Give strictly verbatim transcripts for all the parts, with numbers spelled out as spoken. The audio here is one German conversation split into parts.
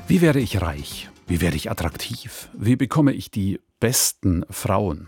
Wie werde ich reich? Wie werde ich attraktiv? Wie bekomme ich die besten Frauen?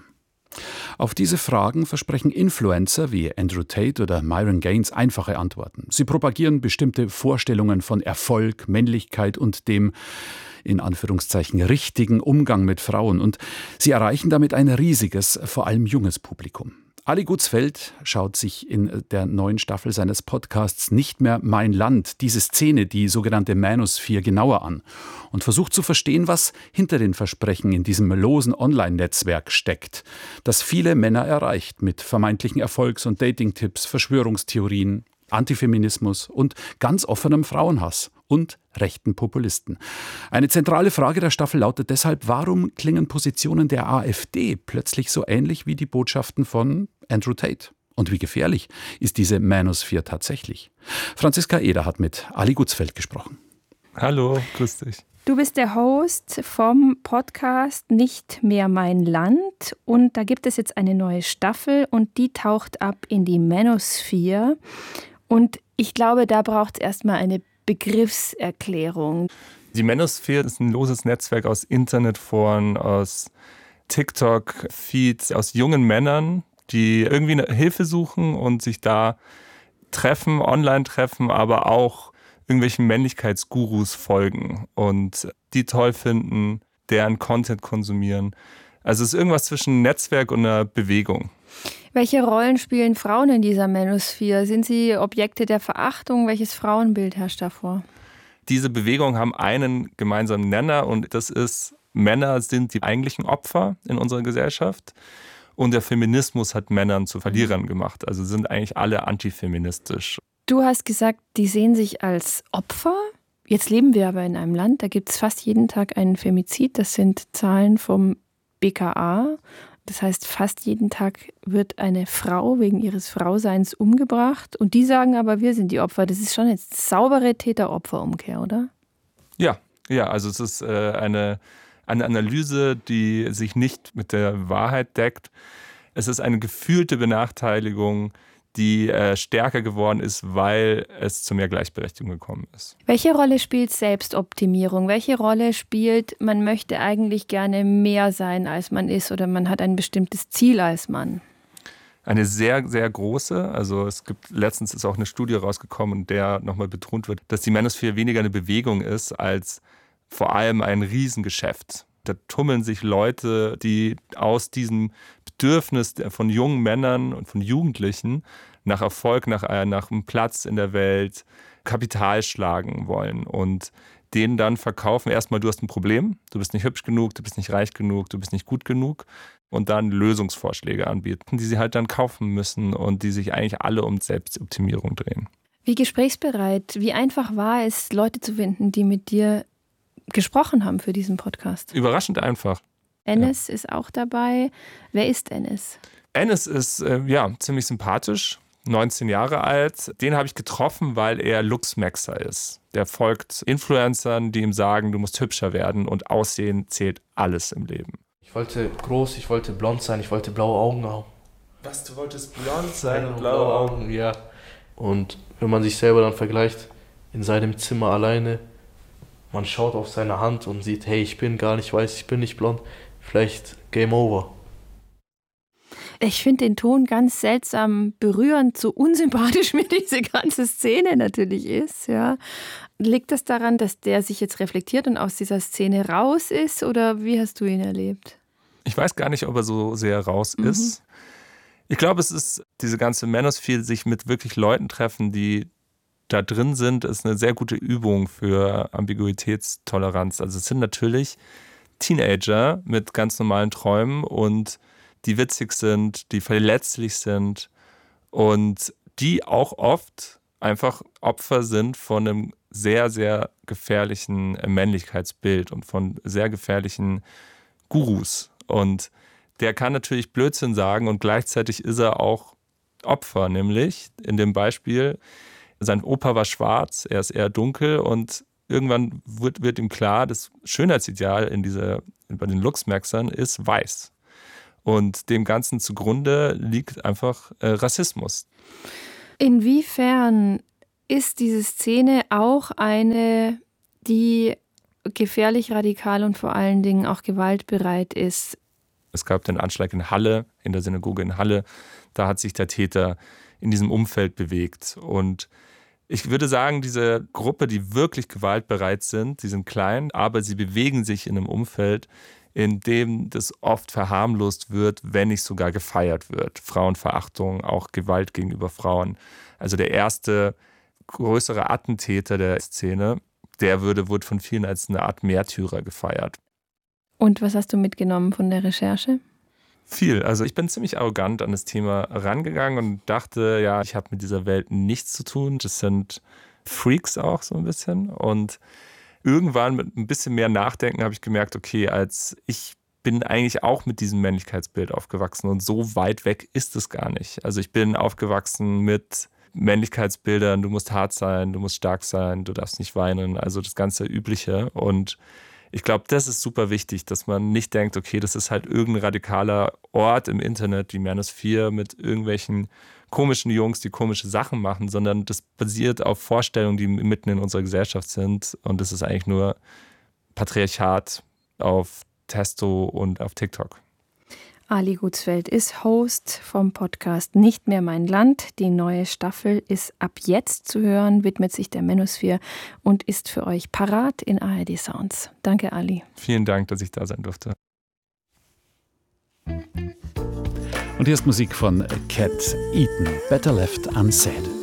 Auf diese Fragen versprechen Influencer wie Andrew Tate oder Myron Gaines einfache Antworten. Sie propagieren bestimmte Vorstellungen von Erfolg, Männlichkeit und dem, in Anführungszeichen, richtigen Umgang mit Frauen. Und sie erreichen damit ein riesiges, vor allem junges Publikum. Ali Gutzfeld schaut sich in der neuen Staffel seines Podcasts Nicht mehr mein Land diese Szene, die sogenannte Manosphere, genauer an und versucht zu verstehen, was hinter den Versprechen in diesem losen Online-Netzwerk steckt, das viele Männer erreicht mit vermeintlichen Erfolgs- und Dating-Tipps, Verschwörungstheorien, Antifeminismus und ganz offenem Frauenhass und rechten Populisten. Eine zentrale Frage der Staffel lautet deshalb, warum klingen Positionen der AfD plötzlich so ähnlich wie die Botschaften von Andrew Tate? Und wie gefährlich ist diese Manosphere tatsächlich? Franziska Eder hat mit Ali Gutzfeld gesprochen. Hallo, grüß dich. Du bist der Host vom Podcast Nicht mehr mein Land und da gibt es jetzt eine neue Staffel und die taucht ab in die Manosphere und ich glaube, da braucht es erstmal eine Begriffserklärung. Die Manosphere ist ein loses Netzwerk aus Internetforen, aus TikTok-Feeds, aus jungen Männern, die irgendwie eine Hilfe suchen und sich da treffen, online treffen, aber auch irgendwelchen Männlichkeitsgurus folgen und die toll finden, deren Content konsumieren. Also es ist irgendwas zwischen Netzwerk und einer Bewegung. Welche Rollen spielen Frauen in dieser Manosphere? Sind sie Objekte der Verachtung? Welches Frauenbild herrscht davor? Diese Bewegungen haben einen gemeinsamen Nenner und das ist, Männer sind die eigentlichen Opfer in unserer Gesellschaft und der Feminismus hat Männern zu Verlierern gemacht. Also sind eigentlich alle antifeministisch. Du hast gesagt, die sehen sich als Opfer. Jetzt leben wir aber in einem Land, da gibt es fast jeden Tag einen Femizid. Das sind Zahlen vom B K A. Das heißt, fast jeden Tag wird eine Frau wegen ihres Frauseins umgebracht. Und die sagen aber, wir sind die Opfer. Das ist schon eine saubere Täter-Opfer-Umkehr, oder? Ja, ja, also es ist äh, eine, eine Analyse, die sich nicht mit der Wahrheit deckt. Es ist eine gefühlte Benachteiligung, die äh, stärker geworden ist, weil es zu mehr Gleichberechtigung gekommen ist. Welche Rolle spielt Selbstoptimierung? Welche Rolle spielt, man möchte eigentlich gerne mehr sein, als man ist, oder man hat ein bestimmtes Ziel als Mann? Eine sehr, sehr große. Also es gibt, letztens ist auch eine Studie rausgekommen, in der nochmal betont wird, dass die Manosphere weniger eine Bewegung ist, als vor allem ein Riesengeschäft. Da tummeln sich Leute, die aus diesem Bedürfnis von jungen Männern und von Jugendlichen nach Erfolg, nach, nach einem Platz in der Welt Kapital schlagen wollen und denen dann verkaufen, erstmal du hast ein Problem, du bist nicht hübsch genug, du bist nicht reich genug, du bist nicht gut genug und dann Lösungsvorschläge anbieten, die sie halt dann kaufen müssen und die sich eigentlich alle um Selbstoptimierung drehen. Wie gesprächsbereit, wie einfach war es, Leute zu finden, die mit dir gesprochen haben für diesen Podcast? Überraschend einfach. Enes ja. ist auch dabei. Wer ist Enes? Enes ist äh, ja ziemlich sympathisch, neunzehn Jahre alt. Den habe ich getroffen, weil er Luxmaxer ist. Der folgt Influencern, die ihm sagen, du musst hübscher werden und Aussehen zählt alles im Leben. Ich wollte groß, ich wollte blond sein, ich wollte blaue Augen haben. Was, du wolltest blond sein und blaue Augen? Ja. Und wenn man sich selber dann vergleicht, in seinem Zimmer alleine, man schaut auf seine Hand und sieht, hey, ich bin gar nicht weiß, ich bin nicht blond, vielleicht Game Over. Ich finde den Ton ganz seltsam berührend, so unsympathisch mir diese ganze Szene natürlich ist. Ja. Liegt das daran, dass der sich jetzt reflektiert und aus dieser Szene raus ist, oder wie hast du ihn erlebt? Ich weiß gar nicht, ob er so sehr raus Mhm. ist. Ich glaube, es ist diese ganze Manosphere, sich mit wirklich Leuten treffen, die da drin sind, ist eine sehr gute Übung für Ambiguitätstoleranz. Also es sind natürlich Teenager mit ganz normalen Träumen und die witzig sind, die verletzlich sind und die auch oft einfach Opfer sind von einem sehr, sehr gefährlichen Männlichkeitsbild und von sehr gefährlichen Gurus. Und der kann natürlich Blödsinn sagen und gleichzeitig ist er auch Opfer, nämlich in dem Beispiel, sein Opa war schwarz, er ist eher dunkel und irgendwann wird, wird ihm klar, das Schönheitsideal in dieser, bei den Luxmaxern ist weiß. Und dem Ganzen zugrunde liegt einfach äh, Rassismus. Inwiefern ist diese Szene auch eine, die gefährlich, radikal und vor allen Dingen auch gewaltbereit ist. Es gab den Anschlag in Halle, in der Synagoge in Halle. Da hat sich der Täter in diesem Umfeld bewegt. Und ich würde sagen, diese Gruppe, die wirklich gewaltbereit sind, die sind klein, aber sie bewegen sich in einem Umfeld, in dem das oft verharmlost wird, wenn nicht sogar gefeiert wird. Frauenverachtung, auch Gewalt gegenüber Frauen. Also der erste größere Attentäter der Szene, der würde, wurde von vielen als eine Art Märtyrer gefeiert. Und was hast du mitgenommen von der Recherche? Viel. Also ich bin ziemlich arrogant an das Thema rangegangen und dachte, ja, ich habe mit dieser Welt nichts zu tun. Das sind Freaks auch so ein bisschen. Und irgendwann mit ein bisschen mehr Nachdenken habe ich gemerkt, okay, als ich bin eigentlich auch mit diesem Männlichkeitsbild aufgewachsen und so weit weg ist es gar nicht. Also ich bin aufgewachsen mit Männlichkeitsbildern, du musst hart sein, du musst stark sein, du darfst nicht weinen, also das ganze Übliche. Und ich glaube, das ist super wichtig, dass man nicht denkt, okay, das ist halt irgendein radikaler Ort im Internet, die Manosphere mit irgendwelchen komischen Jungs, die komische Sachen machen, sondern das basiert auf Vorstellungen, die mitten in unserer Gesellschaft sind. Und das ist eigentlich nur Patriarchat auf Testo und auf TikTok. Ali Gutzfeld ist Host vom Podcast Nicht mehr mein Land. Die neue Staffel ist ab jetzt zu hören, widmet sich der Manosphere und ist für euch parat in A R D Sounds. Danke, Ali. Vielen Dank, dass ich da sein durfte. Und hier ist Musik von Cat Eaton, Better Left Unsaid.